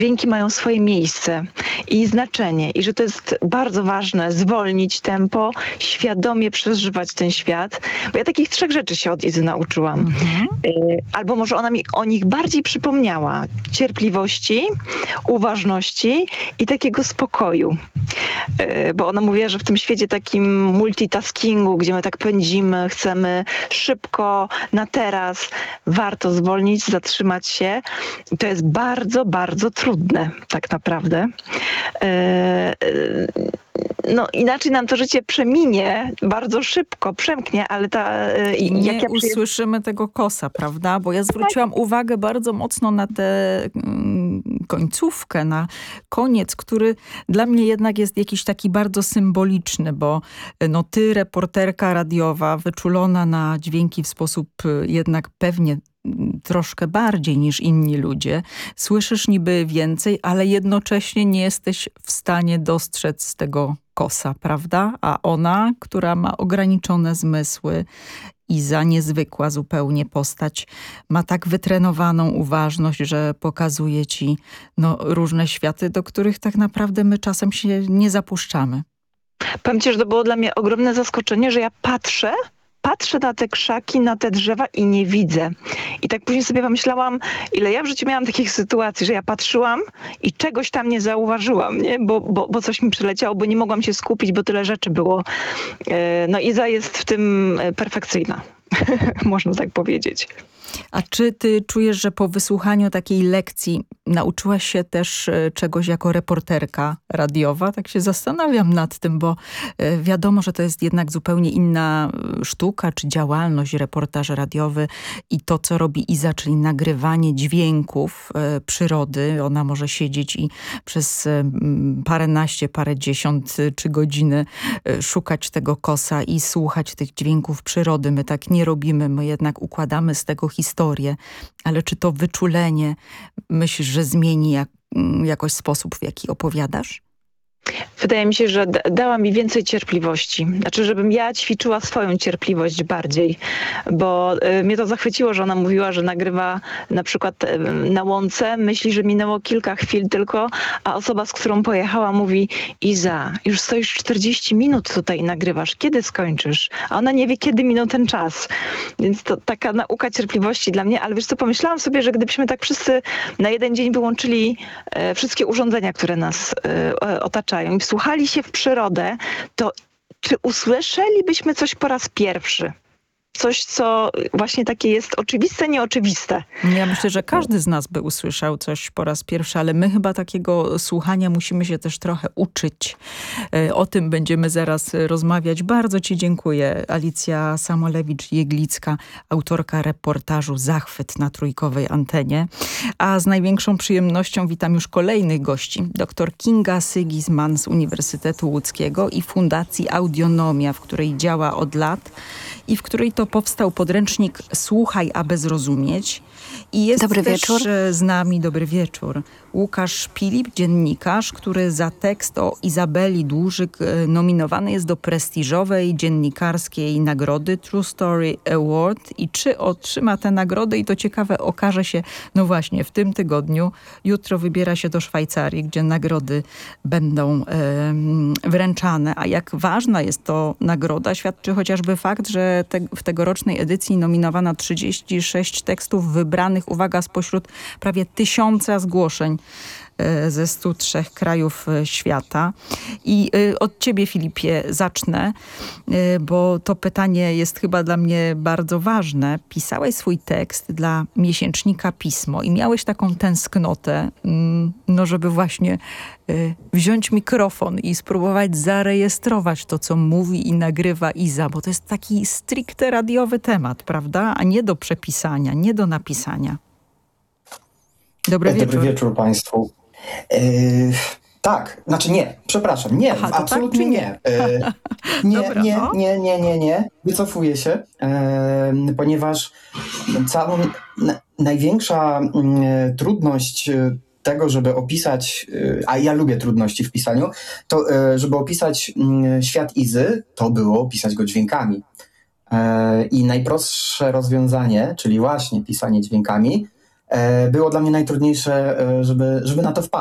dźwięki mają swoje miejsce i znaczenie i że to jest bardzo ważne zwolnić tempo, świadomie przeżywać ten świat. Bo ja takich 3 rzeczy się od Izy nauczyłam. Albo może ona mi o nich bardziej przypomniała. Cierpliwości, uważności i takiego spokoju. Bo ona mówiła, że w tym świecie takim multitaskingu, gdzie my tak pędzimy, chcemy szybko, na teraz, warto zwolnić, zatrzymać się. I to jest bardzo, bardzo trudne tak naprawdę. No inaczej nam to życie przeminie bardzo szybko, przemknie, ale nie usłyszymy tego kosa, prawda? Bo ja zwróciłam uwagę bardzo mocno na tę końcówkę, na koniec, który dla mnie jednak jest jakiś taki bardzo symboliczny, bo no ty, reporterka radiowa, wyczulona na dźwięki w sposób jednak pewnie troszkę bardziej niż inni ludzie. Słyszysz niby więcej, ale jednocześnie nie jesteś w stanie dostrzec tego kosa, prawda? A ona, która ma ograniczone zmysły, Iza, niezwykła zupełnie postać, ma tak wytrenowaną uważność, że pokazuje ci różne światy, do których tak naprawdę my czasem się nie zapuszczamy. Powiem ci, że to było dla mnie ogromne zaskoczenie, że ja patrzę na te krzaki, na te drzewa i nie widzę. I tak później sobie pomyślałam, ile ja w życiu miałam takich sytuacji, że ja patrzyłam i czegoś tam nie zauważyłam, nie? Bo coś mi przyleciało, bo nie mogłam się skupić, bo tyle rzeczy było. No Iza jest w tym perfekcyjna. Można tak powiedzieć. A czy ty czujesz, że po wysłuchaniu takiej lekcji nauczyłaś się też czegoś jako reporterka radiowa? Tak się zastanawiam nad tym, bo wiadomo, że to jest jednak zupełnie inna sztuka czy działalność, reportaż radiowy i to, co robi Iza, czyli nagrywanie dźwięków przyrody. Ona może siedzieć i przez paręnaście, parędziesiąt czy godziny szukać tego kosa i słuchać tych dźwięków przyrody. My tak nie robimy, my jednak układamy z tego historię, ale czy to wyczulenie myślisz, że zmieni jakoś sposób, w jaki opowiadasz? Wydaje mi się, że dała mi więcej cierpliwości. Znaczy, żebym ja ćwiczyła swoją cierpliwość bardziej, bo mnie to zachwyciło, że ona mówiła, że nagrywa na przykład na łące, myśli, że minęło kilka chwil tylko, a osoba, z którą pojechała, mówi: Iza, już stoisz 40 minut tutaj i nagrywasz, kiedy skończysz? A ona nie wie, kiedy minął ten czas. Więc to taka nauka cierpliwości dla mnie, ale wiesz co, pomyślałam sobie, że gdybyśmy tak wszyscy na jeden dzień wyłączyli wszystkie urządzenia, które nas otaczają, i wsłuchali się w przyrodę, to czy usłyszelibyśmy coś po raz pierwszy? Coś, co właśnie takie jest oczywiste, nieoczywiste. Ja myślę, że każdy z nas by usłyszał coś po raz pierwszy, ale my chyba takiego słuchania musimy się też trochę uczyć. O tym będziemy zaraz rozmawiać. Bardzo ci dziękuję. Alicja Samolewicz-Jeglicka, autorka reportażu Zachwyt na trójkowej antenie. A z największą przyjemnością witam już kolejnych gości. Dr Kinga Sygisman z Uniwersytetu Łódzkiego i Fundacji Audionomia, w której działa od lat i w której to powstał podręcznik Słuchaj, aby zrozumieć. I jest dobry też wieczór. Z nami, dobry wieczór, Łukasz Pilip, dziennikarz, który za tekst o Izabeli Dłużyk nominowany jest do prestiżowej dziennikarskiej nagrody True Story Award. I czy otrzyma tę nagrodę? I to ciekawe, okaże się, no właśnie, w tym tygodniu. Jutro wybiera się do Szwajcarii, gdzie nagrody będą wręczane. A jak ważna jest to nagroda, świadczy chociażby fakt, że w tegorocznej edycji nominowano 36 tekstów wybranych, uwaga, spośród prawie 1000 zgłoszeń ze 103 krajów świata. I od ciebie, Filipie, zacznę, bo to pytanie jest chyba dla mnie bardzo ważne. Pisałeś swój tekst dla miesięcznika Pismo i miałeś taką tęsknotę, żeby właśnie wziąć mikrofon i spróbować zarejestrować to, co mówi i nagrywa Iza, bo to jest taki stricte radiowy temat, prawda? A nie do przepisania, nie do napisania. Dobry wieczór. Dobry wieczór Państwu. Tak, znaczy nie, przepraszam, nie, Aha, absolutnie tak? nie. Dobra, Nie, wycofuję się, ponieważ największa trudność tego, żeby opisać, a ja lubię trudności w pisaniu, to żeby opisać świat Izy, to było opisać go dźwiękami. I najprostsze rozwiązanie, czyli właśnie pisanie dźwiękami, było dla mnie najtrudniejsze, żeby na to wpaść.